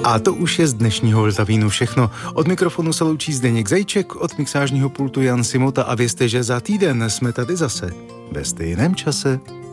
A to už je z dnešního Vltavínu všechno. Od mikrofonu se loučí Zdeněk Zajíček, od mixážního pultu Jan Simota a vězte, že za týden jsme tady zase ve stejném čase.